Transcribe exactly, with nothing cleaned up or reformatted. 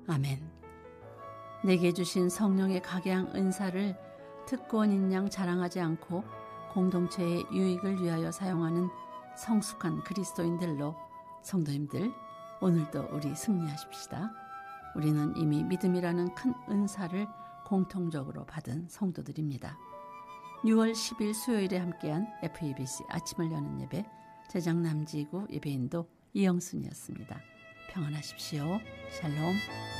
아멘. 내게 주신 성령의 각양 은사를 특권인 양 자랑하지 않고 공동체의 유익을 위하여 사용하는 성숙한 그리스도인들로 성도님들 오늘도 우리 승리하십시다. 우리는 이미 믿음이라는 큰 은사를 공통적으로 받은 성도들입니다. 유월 십일 수요일에 함께한 에프이비씨 아침을 여는 예배 제작 남지구 예배인도 이영순이었습니다. 평안하십시오. 샬롬.